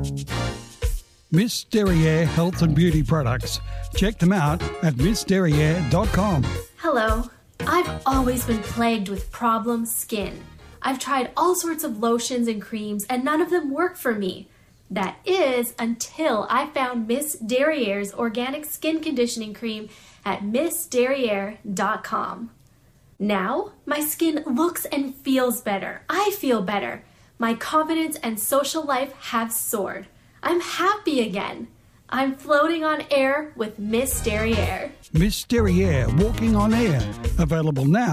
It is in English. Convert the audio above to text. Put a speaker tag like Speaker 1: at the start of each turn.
Speaker 1: Miss Derriere Health and Beauty Products. Check them out at missderriere.com.
Speaker 2: Hello. I've always been plagued with problem skin. I've tried all sorts of lotions and creams and none of them work for me. That is until I found Miss Derriere's organic skin conditioning cream at missderriere.com. Now, my skin looks and feels better. I feel better. My confidence and social life have soared. I'm happy again. I'm floating on air with Miss Derriere.
Speaker 1: Miss Derriere Walking on Air. Available now